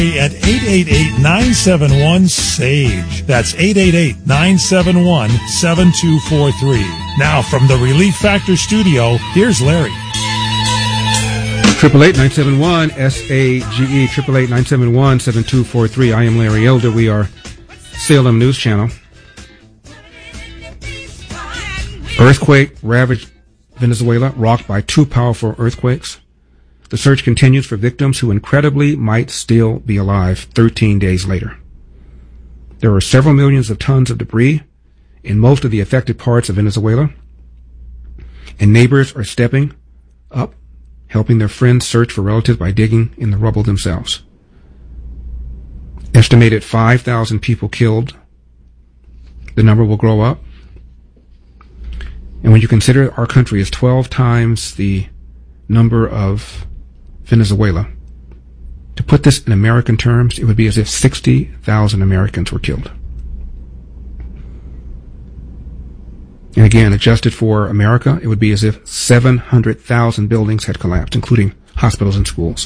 At 888-971-SAGE. That's 888-971-7243. Now from the Relief Factor studio, here's Larry. 888-971-SAGE, 888-971-7243. I am Larry Elder. We are Salem News Channel. Earthquake ravaged Venezuela, rocked by two powerful earthquakes. The search continues for victims who incredibly might still be alive 13 days later. There are several millions of tons of debris in most of the affected parts of Venezuela, and neighbors are stepping up, helping their friends search for relatives by digging in the rubble themselves. Estimated 5,000 people killed. The number will grow up. And when you consider our country is 12 times the number of Venezuela, to put this in American terms, it would be as if 60,000 Americans were killed. And again, adjusted for America, it would be as if 700,000 buildings had collapsed, including hospitals and schools.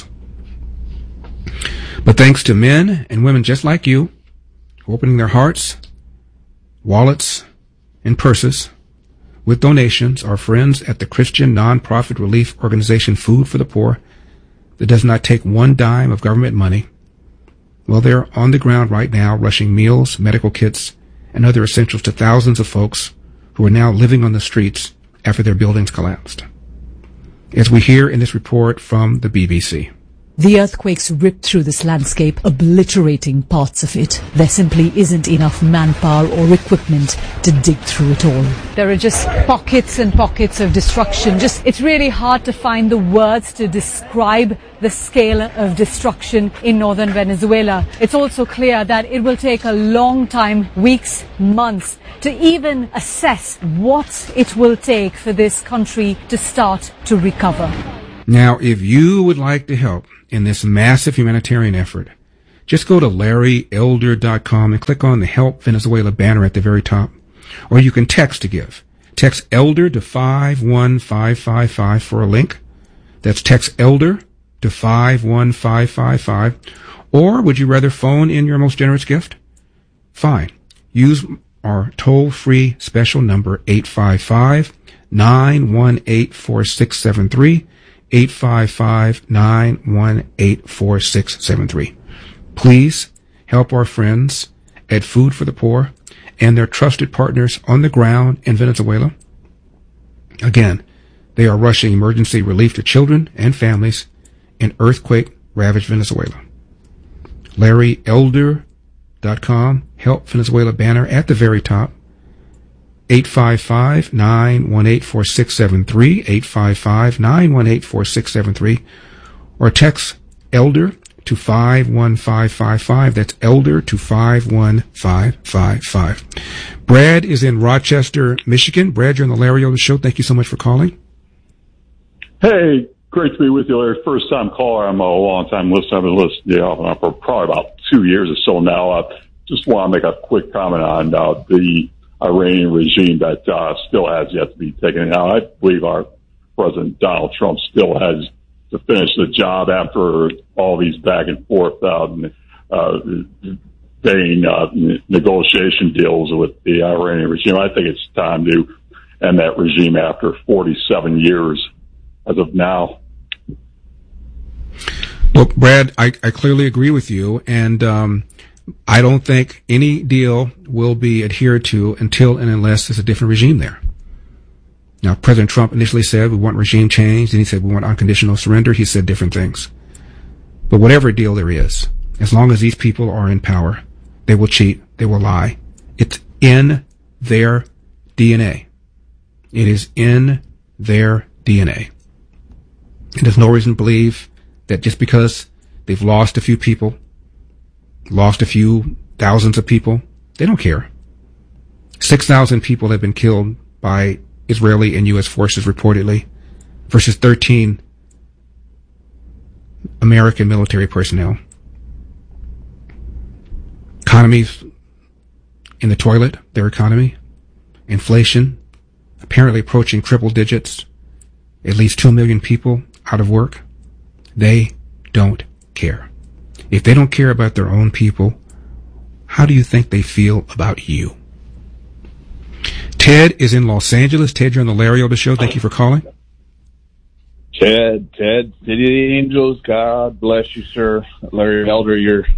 But thanks to men and women just like you, opening their hearts, wallets, and purses with donations, our friends at the Christian nonprofit relief organization Food for the Poor, that does not take one dime of government money, well, they're on the ground right now rushing meals, medical kits, and other essentials to thousands of folks who are now living on the streets after their buildings collapsed. As we hear in this report from the BBC. The earthquakes ripped through this landscape, obliterating parts of it. There simply isn't enough manpower or equipment to dig through it all. There are just pockets and pockets of destruction. It's really hard to find the words to describe the scale of destruction in northern Venezuela. It's also clear that it will take a long time, weeks, months, to even assess what it will take for this country to start to recover. Now, if you would like to help in this massive humanitarian effort, just go to LarryElder.com and click on the Help Venezuela banner at the very top. Or you can text to give. Text ELDER to 51555 for a link. That's text ELDER to 51555. Or would you rather phone in your most generous gift? Fine. Use our toll-free special number 855-918-4673. 855-918-4673. Please help our friends at Food for the Poor and their trusted partners on the ground in Venezuela. Again, they are rushing emergency relief to children and families in earthquake-ravaged Venezuela. LarryElder.com, Help Venezuela banner at the very top. 855-918-4673, 855-918-4673, or text ELDER to 51555. That's ELDER to 51555. Brad is in Rochester, Michigan. Brad, you're on the Larry Elder Show. Thank you so much for calling. Hey, great to be with you, Larry. First time caller. I'm a long time listener. I've been listening to you for probably about 2 years or so now. I just want to make a quick comment on the Iranian regime that still has yet to be taken out. I believe our President Donald Trump still has to finish the job after all these back and forth vain negotiation deals with the Iranian regime. I think it's time to end that regime after 47 years as of now. Well, Brad, I clearly agree with you, and I don't think any deal will be adhered to until and unless there's a different regime there. Now, President Trump initially said we want regime change, and he said we want unconditional surrender. He said different things. But whatever deal there is, as long as these people are in power, they will cheat, they will lie. It's in their DNA. It is in their DNA. And there's no reason to believe that just because they've lost a few people, lost a few thousands of people, they don't care. 6,000 people have been killed by Israeli and U.S. forces reportedly, versus 13 American military personnel. Economies in the toilet, their economy. Inflation apparently approaching triple digits. At least 2 million people out of work. They don't care. If they don't care about their own people, how do you think they feel about you? Ted is in Los Angeles. Ted, you're on the Larry Elder Show. Thank you for calling. Ted, City of the Angels. God bless you, sir. Larry Elder, you're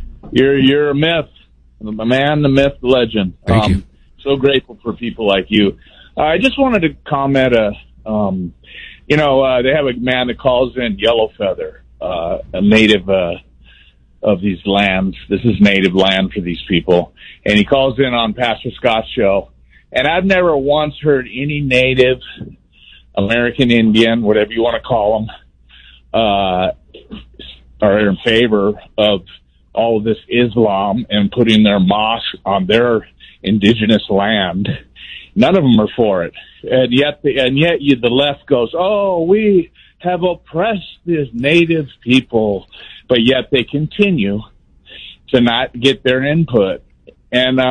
a myth, a man, the myth, the legend. Thank you. So grateful for people like you. I just wanted to comment. They have a man that calls in Yellowfeather, a native of these lands. This is native land for these people, and he calls in on Pastor Scott's show. And I've never once heard any native American Indian, whatever you want to call them, are in favor of all of this Islam and putting their mosque on their indigenous land. None of them are for it. And yet the left goes, oh, we have oppressed these native people, but yet they continue to not get their input. And,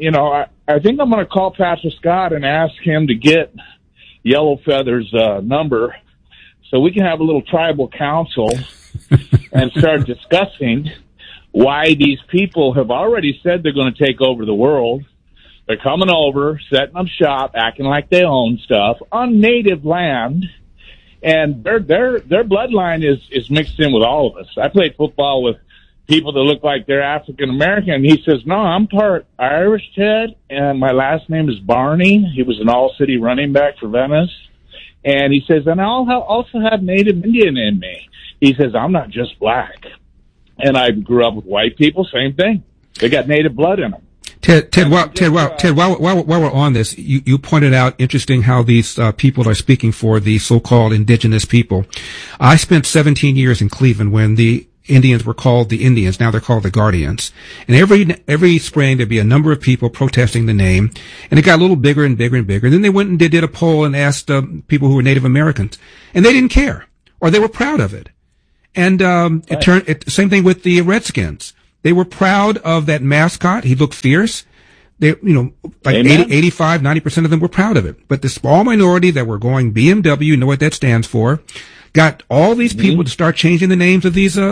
I think I'm going to call Pastor Scott and ask him to get Yellowfeather's number so we can have a little tribal council and start discussing why these people have already said they're going to take over the world. They're coming over, setting up shop, acting like they own stuff on native land, and their bloodline is mixed in with all of us. I played football with people that look like they're African American, and he says, no, I'm part Irish, Ted, and my last name is Barney. He was an all-city running back for Venice. And he says, and I'll also have Native Indian in me. He says, I'm not just black. And I grew up with white people, same thing. They got native blood in them. Ted, while we're on this, you pointed out interesting how these people are speaking for the so-called indigenous people. I spent 17 years in Cleveland when the Indians were called the Indians. Now they're called the Guardians. And every spring there'd be a number of people protesting the name, and it got a little bigger and bigger and bigger. And then they went and they did a poll and asked people who were Native Americans, and they didn't care, or they were proud of it. And same thing with the Redskins. They were proud of that mascot. He looked fierce. They, like 85, 90% of them were proud of it. But the small minority that were going BMW, you know what that stands for, got all these people to start changing the names of these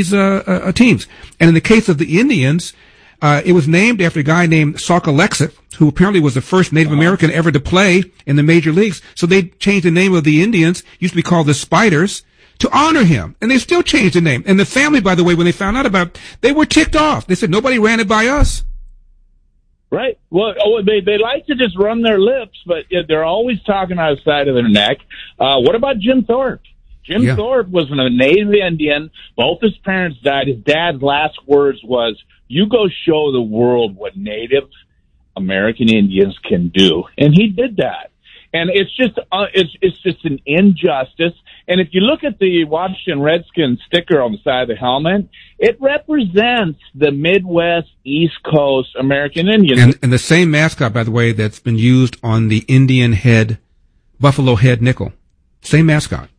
teams. And in the case of the Indians, it was named after a guy named Sauk Alexis, who apparently was the first Native American ever to play in the major leagues. So they changed the name of the Indians, used to be called the Spiders, to honor him. And they still changed the name. And the family, by the way, when they found out about it, they were ticked off. They said, nobody ran it by us. Right. Well, they like to just run their lips, but they're always talking outside of their neck. What about Jim Thorpe? Jim Thorpe was a Native Indian. Both his parents died. His dad's last words was, you go show the world what Native American Indians can do. And he did that. And it's just an injustice. And if you look at the Washington Redskins sticker on the side of the helmet, it represents the Midwest, East Coast American Indians. And the same mascot, by the way, that's been used on the Indian head, buffalo head nickel. Same mascot.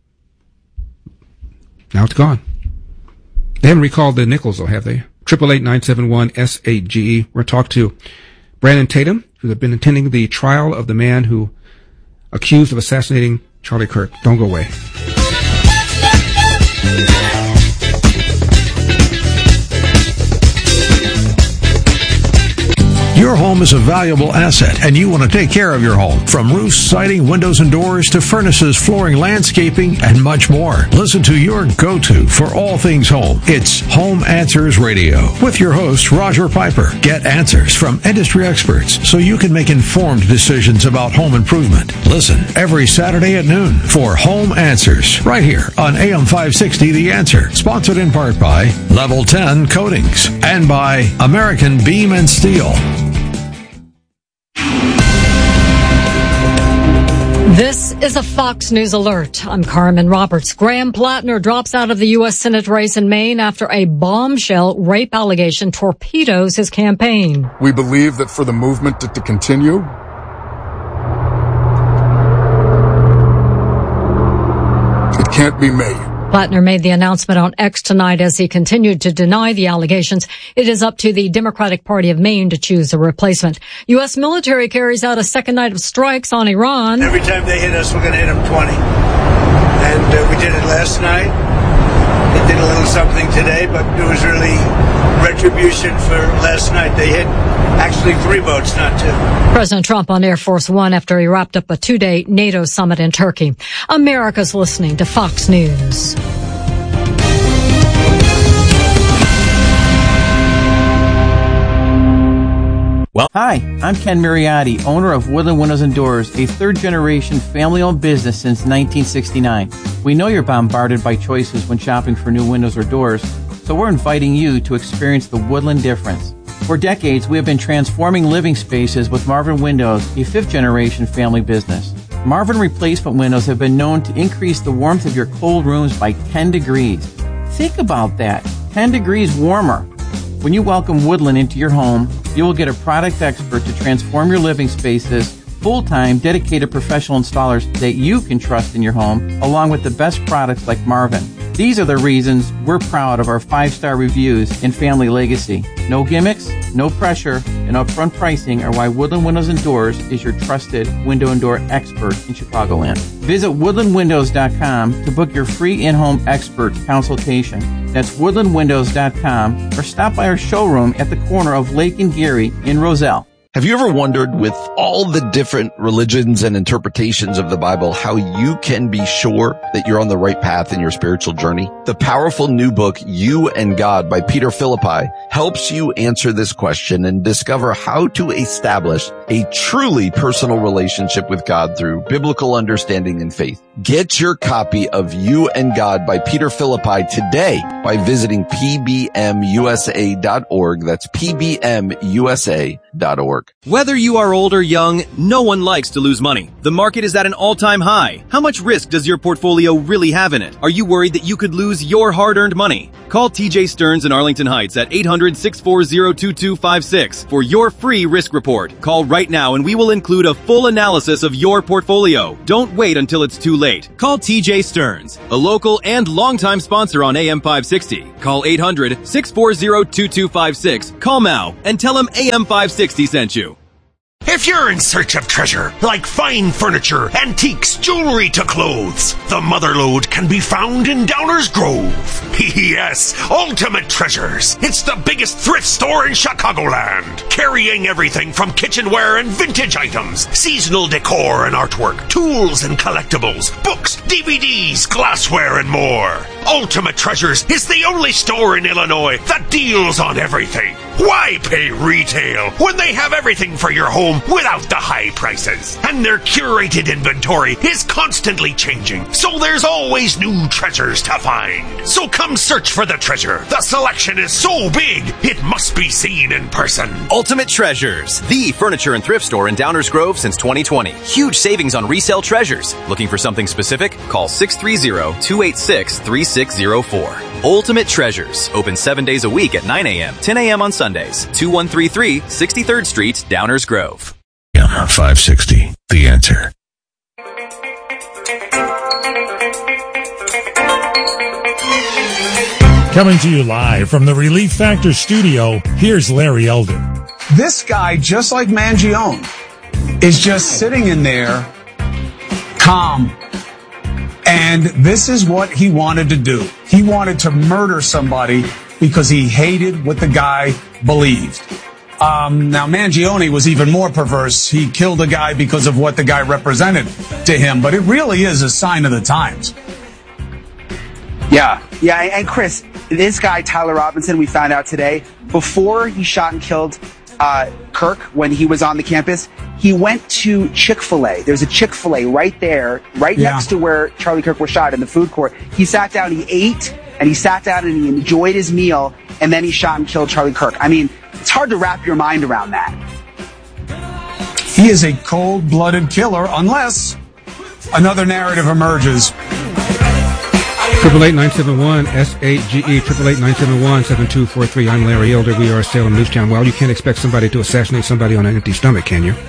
Now it's gone. They haven't recalled the nickels, though, have they? 888-971-SAGE. We're going to talk to Brandon Tatum, who has been attending the trial of the man who accused of assassinating Charlie Kirk. Don't go away. Your home is a valuable asset, and you want to take care of your home. From roofs, siding, windows and doors, to furnaces, flooring, landscaping, and much more. Listen to your go-to for all things home. It's Home Answers Radio with your host, Roger Piper. Get answers from industry experts so you can make informed decisions about home improvement. Listen every Saturday at noon for Home Answers right here on AM 560 The Answer. Sponsored in part by Level 10 Coatings and by American Beam and Steel. This is a Fox News alert. I'm Carmen Roberts. Graham Plattner drops out of the U.S. Senate race in Maine after a bombshell rape allegation torpedoes his campaign. We believe that for the movement to continue, it can't be me. Plattner made the announcement on X tonight as he continued to deny the allegations. It is up to the Democratic Party of Maine to choose a replacement. U.S. military carries out a second night of strikes on Iran. Every time they hit us, we're going to hit them 20. And we did it last night. did a little something today, but it was really retribution for last night. They hit actually 3 boats, not 2. President Trump on Air Force One after he wrapped up a 2-day NATO summit in Turkey. America's listening to Fox News. Well, hi, I'm Ken Mariotti, owner of Woodland Windows and Doors, a third-generation family-owned business since 1969. We know you're bombarded by choices when shopping for new windows or doors, so we're inviting you to experience the Woodland difference. For decades, we have been transforming living spaces with Marvin Windows, a fifth-generation family business. Marvin replacement windows have been known to increase the warmth of your cold rooms by 10 degrees. Think about that, 10 degrees warmer. When you welcome Woodland into your home, you will get a product expert to transform your living spaces, full-time, dedicated professional installers that you can trust in your home, along with the best products like Marvin. These are the reasons we're proud of our 5-star reviews and family legacy. No gimmicks, no pressure, and upfront pricing are why Woodland Windows and Doors is your trusted window and door expert in Chicagoland. Visit woodlandwindows.com to book your free in-home expert consultation. That's woodlandwindows.com, or stop by our showroom at the corner of Lake and Geary in Roselle. Have you ever wondered, with all the different religions and interpretations of the Bible, how you can be sure that you're on the right path in your spiritual journey? The powerful new book, You and God by Peter Philippi, helps you answer this question and discover how to establish a truly personal relationship with God through biblical understanding and faith. Get your copy of You and God by Peter Philippi today by visiting pbmusa.org. That's pbmusa.org. Whether you are old or young, no one likes to lose money. The market is at an all-time high. How much risk does your portfolio really have in it? Are you worried that you could lose your hard-earned money? Call TJ Stearns in Arlington Heights at 800-640-2256 for your free risk report. Call right now and we will include a full analysis of your portfolio. Don't wait until it's too late. Call TJ Stearns, a local and longtime sponsor on AM 560. Call 800-640-2256. Call now and tell him AM 560 sent you. If you're in search of treasure, like fine furniture, antiques, jewelry to clothes, the Motherlode can be found in Downers Grove. Yes, Ultimate Treasures. It's the biggest thrift store in Chicagoland, carrying everything from kitchenware and vintage items, seasonal decor and artwork, tools and collectibles, books, DVDs, glassware, and more. Ultimate Treasures is the only store in Illinois that deals on everything. Why pay retail when they have everything for your home without the high prices? And their curated inventory is constantly changing, so there's always new treasures to find. So come search for the treasure. The selection is so big, it must be seen in person. Ultimate Treasures, the furniture and thrift store in Downers Grove since 2020. Huge savings on resale treasures. Looking for something specific? Call 630-286-3604. Ultimate Treasures, open 7 days a week at 9 a.m., 10 a.m. on Sundays. 2133 63rd Street, Downers Grove. AM 560, The Answer. Coming to you live from the Relief Factor studio, here's Larry Elder. This guy, just like Mangione, is just sitting in there, calm. And this is what he wanted to do. He wanted to murder somebody because he hated what the guy believed. Now, Mangione was even more perverse. He killed a guy because of what the guy represented to him. But it really is a sign of the times. Yeah. And Chris, this guy, Tyler Robinson, we found out today, before he shot and killed Kirk when he was on the campus, he went to Chick-fil-A. There's a Chick-fil-A right there, next to where Charlie Kirk was shot in the food court. He sat down, he ate, and he sat down and he enjoyed his meal, and then he shot and killed Charlie Kirk. I mean, it's hard to wrap your mind around that. He is a cold-blooded killer unless another narrative emerges. 888-971-SAGE, 888-971-7243. I'm Larry Elder. We are Salem News Channel. Well, you can't expect somebody to assassinate somebody on an empty stomach, can you?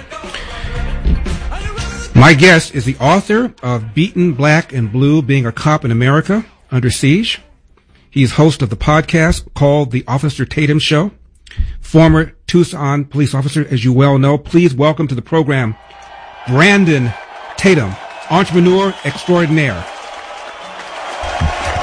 My guest is the author of Beaten Black and Blue, Being a Cop in America, Under Siege. He's host of the podcast called The Officer Tatum Show. Former Tucson police officer, as you well know. Please welcome to the program, Brandon Tatum, entrepreneur extraordinaire.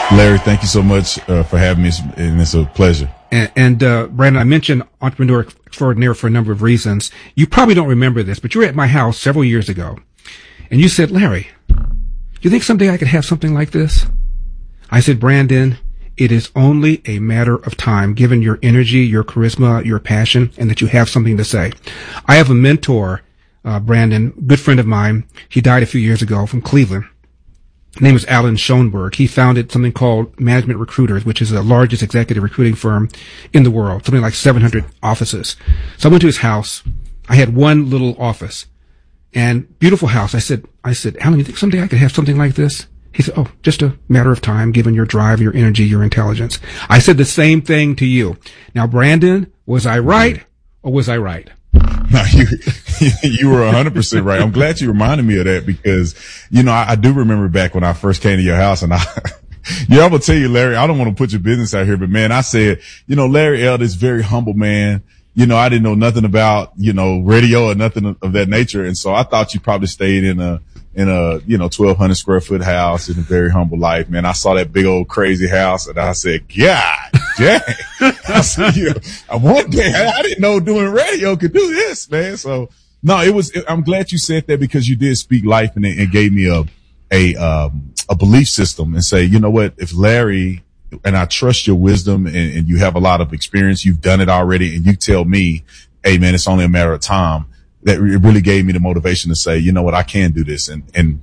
Larry, thank you so much for having me, and it's a pleasure. And Brandon, I mentioned entrepreneur extraordinaire for a number of reasons. You probably don't remember this, but you were at my house several years ago, and you said, Larry, you think someday I could have something like this? I said, Brandon, it is only a matter of time, given your energy, your charisma, your passion, and that you have something to say. I have a mentor, Brandon, good friend of mine. He died a few years ago from Cleveland. His name is Alan Schoenberg. He founded something called Management Recruiters, which is the largest executive recruiting firm in the world, something like 700 offices. So I went to his house. I had one little office and beautiful house. I said, Alan, you think someday I could have something like this? He said, oh, just a matter of time, given your drive, your energy, your intelligence. I said the same thing to you. Now, Brandon, was I right or was I right? No, you were 100% right. I'm glad you reminded me of that because, I do remember back when I first came to your house and I'm going to tell you, Larry, I don't want to put your business out here, but man, I said, Larry Eld is very humble man. I didn't know nothing about, radio or nothing of that nature. And so I thought you probably stayed in a 1,200 square foot house in a very humble life, man. I saw that big old crazy house and I said, God dang. I said, one day I didn't know doing radio could do this, man. So no, I'm glad you said that because you did speak life and it gave me a belief system and say, you know what, if Larry, and I trust your wisdom and you have a lot of experience, you've done it already and you tell me, hey man, it's only a matter of time. That it really gave me the motivation to say, you know what, I can do this. And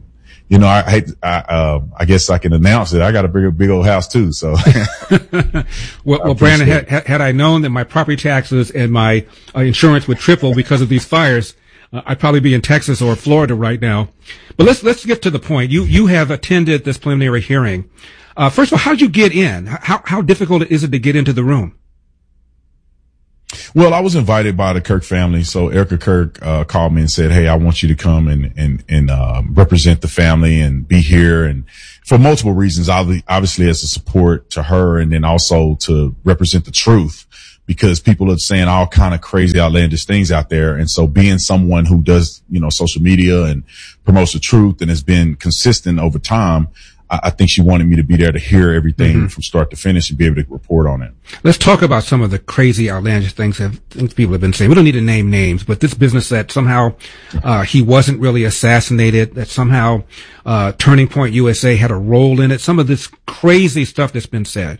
I guess I can announce it. I got a big old house too. So, well, Brandon, had I known that my property taxes and my insurance would triple because of these fires, I'd probably be in Texas or Florida right now. But let's get to the point. You have attended this preliminary hearing. First of all, how did you get in? How difficult is it to get into the room? Well, I was invited by the Kirk family. So Erica Kirk, called me and said, hey, I want you to come and represent the family and be here. And for multiple reasons, obviously as a support to her and then also to represent the truth because people are saying all kind of crazy, outlandish things out there. And so being someone who does, social media and promotes the truth and has been consistent over time, I think she wanted me to be there to hear everything from start to finish and be able to report on it. Let's talk about some of the crazy, outlandish things people have been saying. We don't need to name names, but this business that somehow he wasn't really assassinated, that somehow Turning Point USA had a role in it, some of this crazy stuff that's been said.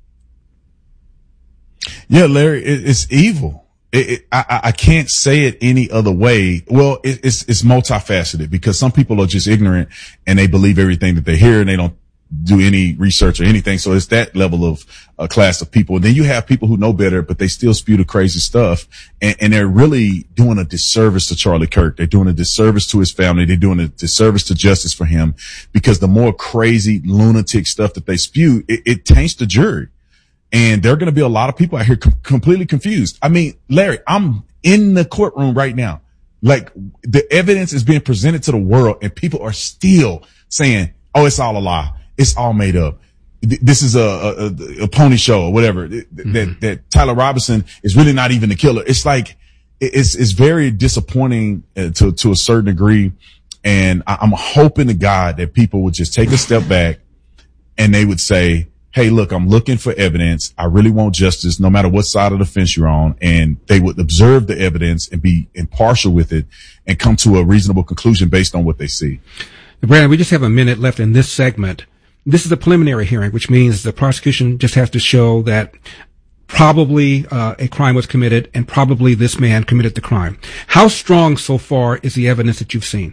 Yeah, Larry, it's evil. I can't say it any other way. Well, it's multifaceted because some people are just ignorant and they believe everything that they hear and they don't do any research or anything. So it's that level of class of people. And then you have people who know better, but they still spew the crazy stuff. And they're really doing a disservice to Charlie Kirk. They're doing a disservice to his family. They're doing a disservice to justice for him because the more crazy lunatic stuff that they spew, it taints the jury. And there are going to be a lot of people out here completely confused. I mean, Larry, I'm in the courtroom right now. Like the evidence is being presented to the world and people are still saying, oh, it's all a lie. It's all made up. This is a pony show or whatever. That Tyler Robinson is really not even the killer. It's like, it's very disappointing to a certain degree. And I'm hoping to God that people would just take a step back and they would say, hey, look, I'm looking for evidence. I really want justice no matter what side of the fence you're on. And they would observe the evidence and be impartial with it and come to a reasonable conclusion based on what they see. Brandon, we just have a minute left in this segment. This is a preliminary hearing, which means the prosecution just has to show that probably a crime was committed and probably this man committed the crime. How strong so far is the evidence that you've seen?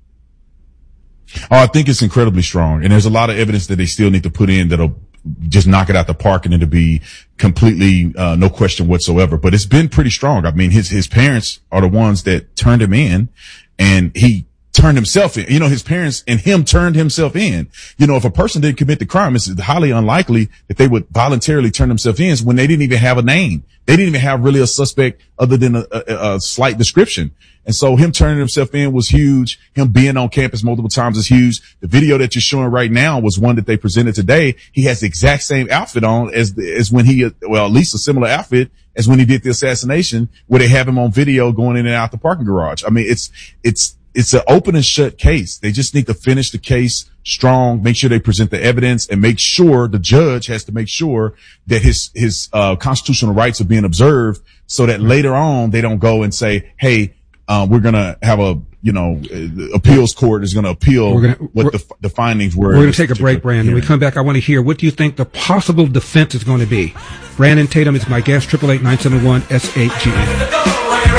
Oh, I think it's incredibly strong. And there's a lot of evidence that they still need to put in that'll just knock it out the park and it'll be completely, no question whatsoever. But it's been pretty strong. I mean, his parents are the ones that turned him in and he turned himself in. His parents and him turned himself in. If a person didn't commit the crime, it's highly unlikely that they would voluntarily turn themselves in when they didn't even have a name. They didn't even have really a suspect other than a slight description. And so him turning himself in was huge. Him being on campus multiple times is huge. The video that you're showing right now was one that they presented today. He has the exact same outfit on as when at least a similar outfit as when he did the assassination, where they have him on video going in and out the parking garage. I mean, it's it's an open and shut case. They just need to finish the case strong, make sure they present the evidence, and make sure the judge has to make sure that his constitutional rights are being observed, so that later on they don't go and say, hey, we're going to have the appeals court is going to appeal what the findings were. We're going to take a break, Brandon. When we come back, I want to hear, what do you think the possible defense is going to be? Brandon Tatum is my guest, 888-971-SHGN.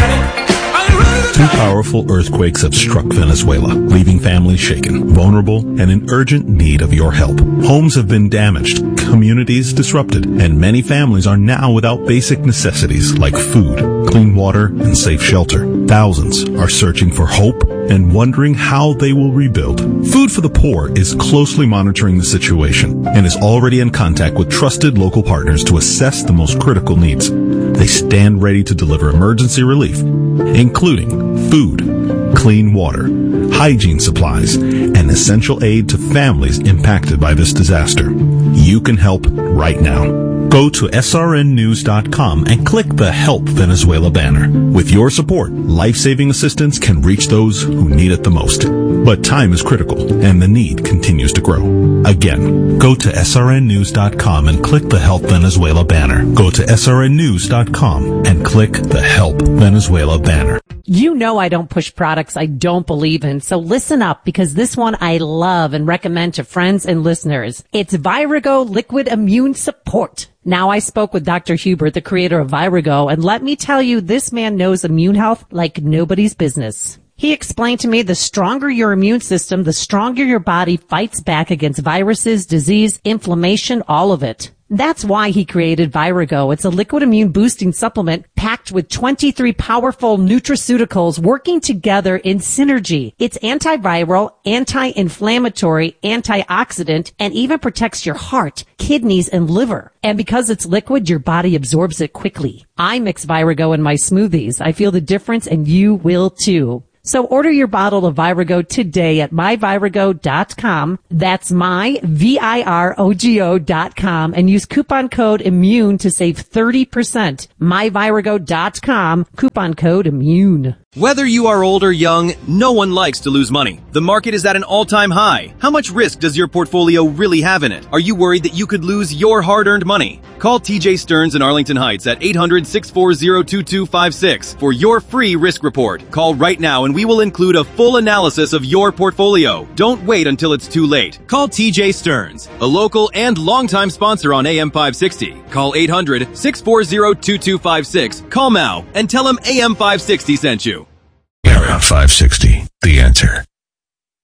Two powerful earthquakes have struck Venezuela, leaving families shaken, vulnerable, and in urgent need of your help. Homes have been damaged, communities disrupted, and many families are now without basic necessities like food, clean water, and safe shelter. Thousands are searching for hope and wondering how they will rebuild. Food for the Poor is closely monitoring the situation and is already in contact with trusted local partners to assess the most critical needs. They stand ready to deliver emergency relief, including food, clean water, hygiene supplies, and essential aid to families impacted by this disaster. You can help right now. Go to srnnews.com and click the Help Venezuela banner. With your support, life-saving assistance can reach those who need it the most. But time is critical, and the need continues to grow. Again, go to srnnews.com and click the Help Venezuela banner. Go to srnnews.com and click the Help Venezuela banner. You know I don't push products I don't believe in, so listen up, because this one I love and recommend to friends and listeners. It's Virago Liquid Immune Support. Now, I spoke with Dr. Hubert, the creator of Virago, and let me tell you, this man knows immune health like nobody's business. He explained to me the stronger your immune system, the stronger your body fights back against viruses, disease, inflammation, all of it. That's why he created Virago. It's a liquid immune boosting supplement packed with 23 powerful nutraceuticals working together in synergy. It's antiviral, anti-inflammatory, antioxidant, and even protects your heart, kidneys, and liver. And because it's liquid, your body absorbs it quickly. I mix Virago in my smoothies. I feel the difference, and you will too. So order your bottle of Virago today at myvirago.com. That's myvirago.com, and use coupon code IMMUNE to save 30%. myvirago.com, coupon code IMMUNE. Whether you are old or young, no one likes to lose money. The market is at an all-time high. How much risk does your portfolio really have in it? Are you worried that you could lose your hard-earned money? Call TJ Stearns in Arlington Heights at 800-640-2256 for your free risk report. Call right now and we will include a full analysis of your portfolio. Don't wait until it's too late. Call TJ Stearns, a local and longtime sponsor on AM 560. Call 800-640-2256. Call now and tell him AM 560 sent you. AM 560, The Answer.